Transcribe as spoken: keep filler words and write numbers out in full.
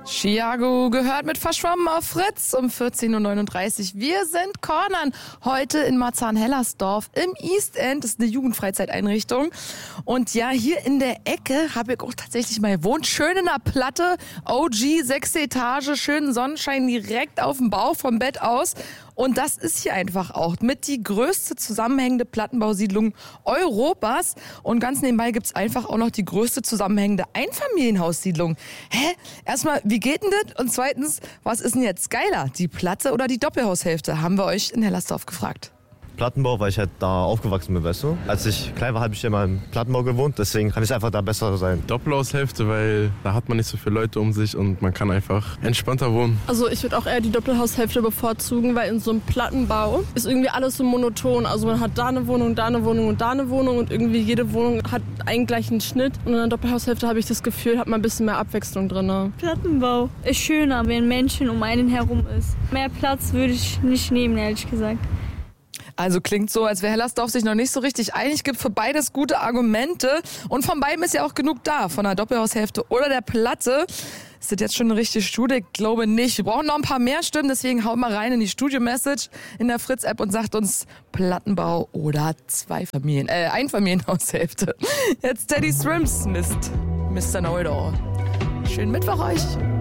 Chiago gehört mit Verschwommen auf Fritz um vierzehn Uhr neununddreißig. Wir sind Cornern heute in Marzahn-Hellersdorf im East End. Das ist eine Jugendfreizeiteinrichtung. Und ja, hier in der Ecke habe ich auch tatsächlich mal gewohnt. Schön in der Platte, O G, sechste Etage, schönen Sonnenschein direkt auf dem Bauch vom Bett aus. Und das ist hier einfach auch mit die größte zusammenhängende Plattenbausiedlung Europas. Und ganz nebenbei gibt's einfach auch noch die größte zusammenhängende Einfamilienhaussiedlung. Hä? Erstmal, wie geht denn das? Und zweitens, was ist denn jetzt geiler? Die Platte oder die Doppelhaushälfte? Haben wir euch in Hellersdorf gefragt. Plattenbau, weil ich halt da aufgewachsen bin, weißt du? Als ich klein war, habe ich immer im Plattenbau gewohnt, deswegen kann ich einfach da besser sein. Doppelhaushälfte, weil da hat man nicht so viele Leute um sich und man kann einfach entspannter wohnen. Also ich würde auch eher die Doppelhaushälfte bevorzugen, weil in so einem Plattenbau ist irgendwie alles so monoton. Also man hat da eine Wohnung, da eine Wohnung und da eine Wohnung und irgendwie jede Wohnung hat einen gleichen Schnitt. Und in der Doppelhaushälfte habe ich das Gefühl, hat man ein bisschen mehr Abwechslung drin. Plattenbau ist schöner, wenn Menschen um einen herum ist. Mehr Platz würde ich nicht nehmen, ehrlich gesagt. Also klingt so, als wäre Hellersdorf sich noch nicht so richtig einig, gibt für beides gute Argumente. Und von beiden ist ja auch genug da, von der Doppelhaushälfte oder der Platte. Ist das jetzt schon eine richtige Studie? Ich glaube nicht. Wir brauchen noch ein paar mehr Stimmen, deswegen haut mal rein in die Studio-Message in der Fritz-App und sagt uns Plattenbau oder Zweifamilien, äh, Einfamilienhaushälfte. Jetzt Teddy Swims, Mist, Mister Know-it-all. Schönen Mittwoch euch.